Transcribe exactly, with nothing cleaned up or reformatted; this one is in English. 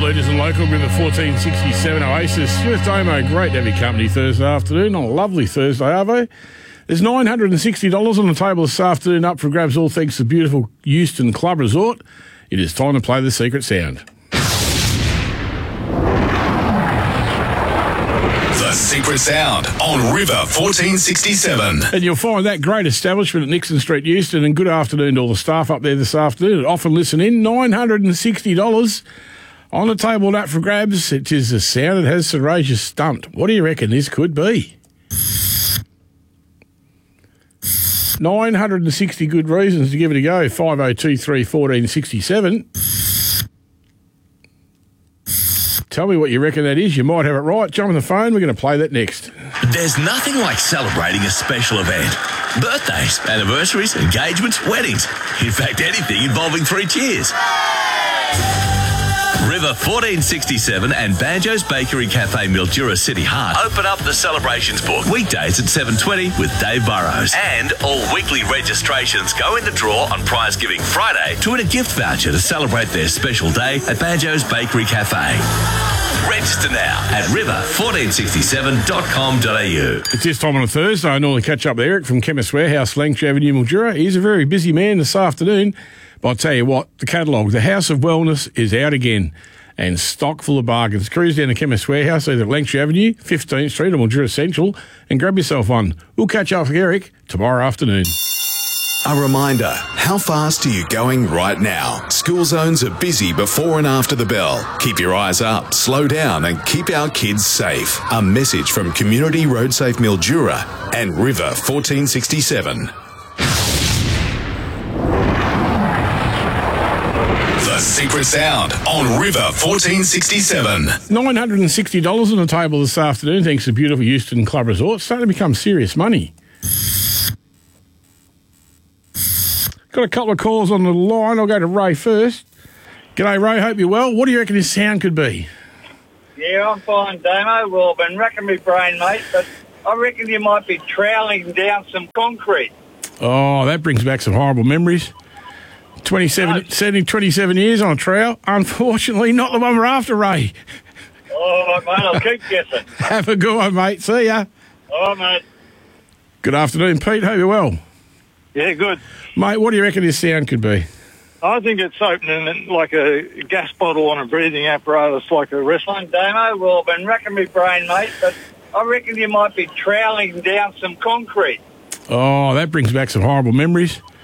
Leaders and Local with the fourteen sixty-seven Oasis. Stuart Damo, great to have your company Thursday afternoon on a lovely Thursday, Arvo. There's nine hundred sixty dollars on the table this afternoon up for grabs, all thanks to the beautiful Euston Club Resort. It is time to play the secret sound. The Secret Sound on River fourteen sixty-seven. And you'll find that great establishment at Nixon Street, Euston. And good afternoon to all the staff up there this afternoon. Often listen in. nine hundred sixty dollars on the table that for grabs. It is a sound that has Sir Raja stumped. What do you reckon this could be? nine hundred sixty good reasons to give it a go. five oh two three one four six seven. Tell me what you reckon that is. You might have it right. Jump on the phone. We're going to play that next. There's nothing like celebrating a special event. Birthdays, anniversaries, engagements, weddings. In fact, anything involving three cheers. River fourteen sixty-seven and Banjo's Bakery Cafe Mildura City Heart open up the celebrations book weekdays at seven twenty with Dave Burrows. And all weekly registrations go in the draw on Prize Giving Friday to win a gift voucher to celebrate their special day at Banjo's Bakery Cafe. Register now at river fourteen sixty-seven dot com dot a u. It's this time on a Thursday. I normally catch up with Eric from Chemist Warehouse, Lancashire Avenue, Mildura. He's a very busy man this afternoon. But I'll tell you what, the catalogue, the House of Wellness, is out again and stock full of bargains. Cruise down to Chemist Warehouse, either at Lancashire Avenue, fifteenth Street or Mildura Central, and grab yourself one. We'll catch up with Eric tomorrow afternoon. A reminder, how fast are you going right now? School zones are busy before and after the bell. Keep your eyes up, slow down and keep our kids safe. A message from Community Road Safe Mildura and River fourteen sixty-seven. The Secret Sound on River fourteen sixty-seven. nine hundred sixty dollars on the table this afternoon thanks to beautiful Euston Club Resort. It's starting to become serious money. Got a couple of calls on the line. I'll go to Ray first. G'day, Ray. Hope you're well. What do you reckon this sound could be? Yeah, I'm fine, Damo. Well, I've been racking my brain, mate, but I reckon you might be troweling down some concrete. Oh, that brings back some horrible memories. twenty-seven, No. seventy, twenty-seven years on a trowel. Unfortunately, not the one we're after, Ray. All right, mate, I'll keep guessing. Have a good one, mate. See ya. All right, mate. Good afternoon, Pete. Hope you're well. Yeah, good. Mate, what do you reckon this sound could be? I think it's opening like a gas bottle on a breathing apparatus, like a restaurant. Fine, Damo. Well, I've been racking my brain, mate, but I reckon you might be troweling down some concrete. Oh, that brings back some horrible memories.